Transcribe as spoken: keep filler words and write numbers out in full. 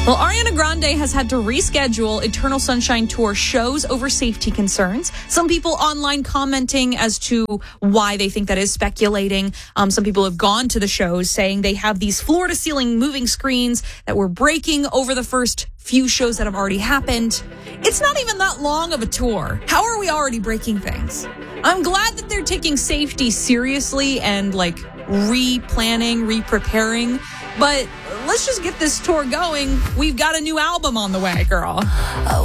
Well, Ariana Grande has had to reschedule Eternal Sunshine Tour shows over safety concerns. Some people online commenting as to why they think that is speculating. Um, some people have gone to the shows saying they have these floor-to-ceiling moving screens that were breaking over the first few shows that have already happened. It's not even that long of a tour. How are we already breaking things? I'm glad that they're taking safety seriously and like re-planning, re-preparing, but let's just get this tour going. We've got a new album on the way, girl.